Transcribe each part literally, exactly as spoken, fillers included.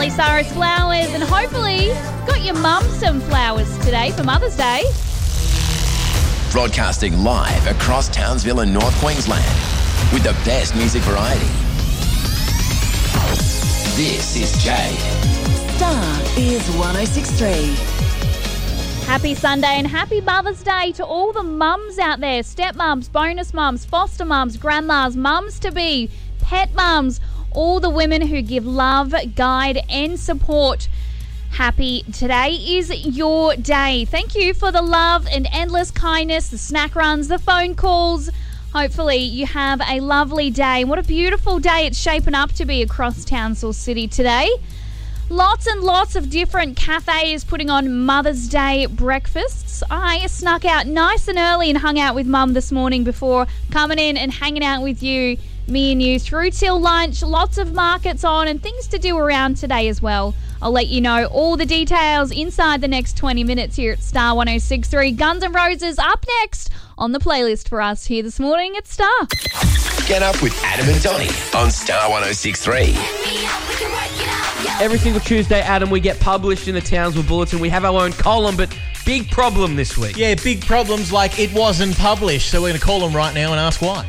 Miley Cyrus flowers, and hopefully got your mum some flowers today for Mother's Day. Broadcasting live across Townsville and North Queensland with the best music variety. This is Jade. Star is one oh six point three. Happy Sunday and happy Mother's Day to all the mums out there. Stepmums, bonus mums, foster mums, grandmas, mums-to-be, pet mums, all the women who give love, guide and support. Happy today is your day. Thank you for the love and endless kindness, the snack runs, the phone calls. Hopefully you have a lovely day. What a beautiful day it's shaping up to be across Townsville City today. Lots and lots of different cafes putting on Mother's Day breakfasts. I snuck out nice and early and hung out with Mum this morning before coming in and hanging out with you, me and you, through till lunch. Lots of markets on and things to do around today as well. I'll let you know all the details inside the next twenty minutes here at Star one oh six point three. Guns N' Roses up next on the playlist for us here this morning at Star. Get up with Adam and Donnie on Star one oh six point three. Every single Tuesday, Adam, we get published in the Townsville Bulletin. We have our own column, but big problem this week. Yeah, big problems like it wasn't published. So we're going to call them right now and ask why.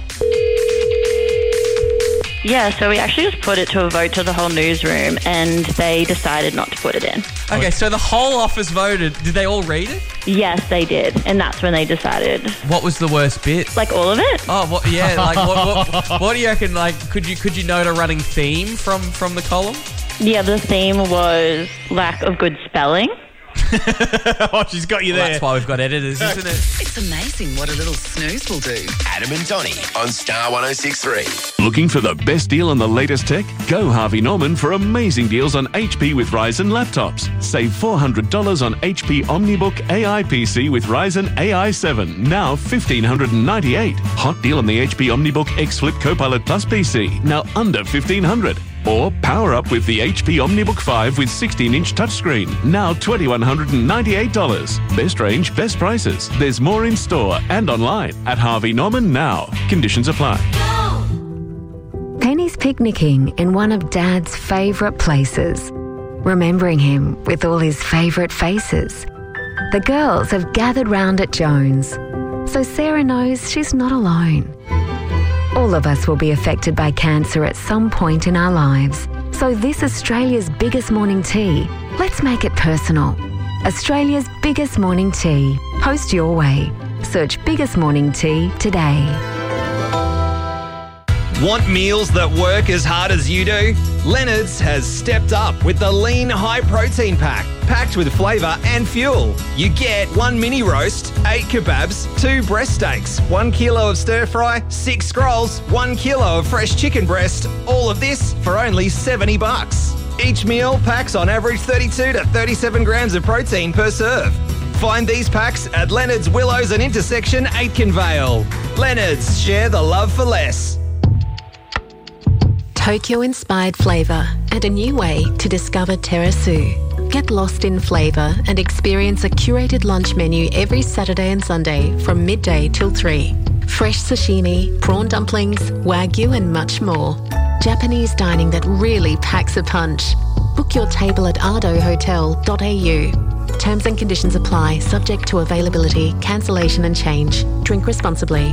Yeah, so we actually just put it to a vote to the whole newsroom and they decided not to put it in. Okay, so the whole office voted. Did they all read it? Yes, they did. And that's when they decided. What was the worst bit? Like all of it? Oh, what, yeah, like what, what, what do you reckon? Like, could you could you note a running theme from, from the column? Yeah, the theme was lack of good spelling. Oh, she's got you well, there. That's why we've got editors, isn't it? It's amazing what a little snooze will do. Adam and Donnie on Star one oh six point three. Looking for the best deal on the latest tech? Go Harvey Norman for amazing deals on H P with Ryzen laptops. Save four hundred dollars on H P OmniBook A I P C with Ryzen A I seven, now one thousand five hundred ninety-eight dollars. Hot deal on the H P OmniBook X Flip Copilot Plus P C, now under fifteen hundred dollars. Or power up with the H P OmniBook five with sixteen inch touchscreen, now two thousand one hundred ninety-eight dollars. Best range, best prices. There's more in store and online at Harvey Norman now. Conditions apply. Penny's picnicking in one of Dad's favourite places, remembering him with all his favourite faces. The girls have gathered round at Jones, so Sarah knows she's not alone. All of us will be affected by cancer at some point in our lives. So this Australia's biggest morning tea, let's make it personal. Australia's biggest morning tea. Post your way. Search Biggest Morning Tea today. Want meals that work as hard as you do? Leonard's has stepped up with the Lean High Protein Pack, packed with flavour and fuel. You get one mini roast, eight kebabs, two breast steaks, one kilo of stir fry, six scrolls, one kilo of fresh chicken breast. All of this for only seventy bucks. Each meal packs on average thirty-two to thirty-seven grams of protein per serve. Find these packs at Leonard's Willows and Intersection Aitken Vale. Leonard's, share the love for less. Tokyo-inspired flavour and a new way to discover Terrasu. Get lost in flavour and experience a curated lunch menu every Saturday and Sunday from midday till three. Fresh sashimi, prawn dumplings, wagyu and much more. Japanese dining that really packs a punch. Book your table at ardo hotel dot a u. Terms and conditions apply, subject to availability, cancellation and change. Drink responsibly.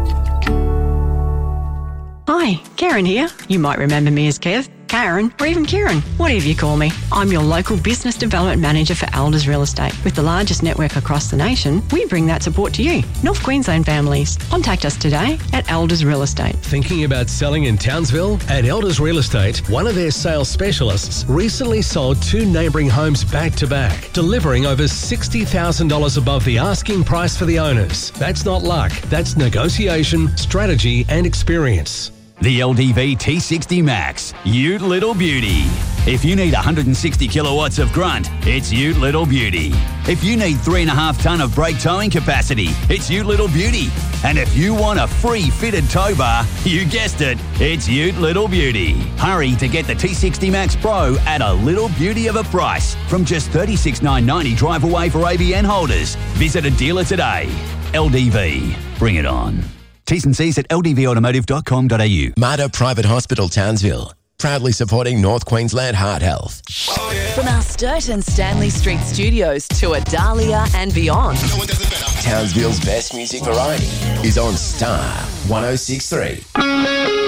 Hi, Karen here. You might remember me as Kev, Karen, or even Kieran, whatever you call me. I'm your local business development manager for Elders Real Estate. With the largest network across the nation, we bring that support to you, North Queensland families. Contact us today at Elders Real Estate. Thinking about selling in Townsville? At Elders Real Estate, one of their sales specialists recently sold two neighbouring homes back to back, delivering over sixty thousand dollars above the asking price for the owners. That's not luck, that's negotiation, strategy and experience. The L D V T sixty Max, Ute Little Beauty. If you need one hundred sixty kilowatts of grunt, it's Ute Little Beauty. If you need three and a half tonne of brake towing capacity, it's Ute Little Beauty. And if you want a free fitted tow bar, you guessed it, it's Ute Little Beauty. Hurry to get the T sixty Max Pro at a little beauty of a price from just thirty-six thousand nine hundred ninety drive away for A B N holders. Visit a dealer today. L D V, bring it on. T's and C's at l d v automotive dot com dot a u. Mater Private Hospital, Townsville. proudly supporting North Queensland Heart Health. From our Sturt and Stanley Street studios to Adalia and beyond. Townsville's best music variety is on Star one oh six point three.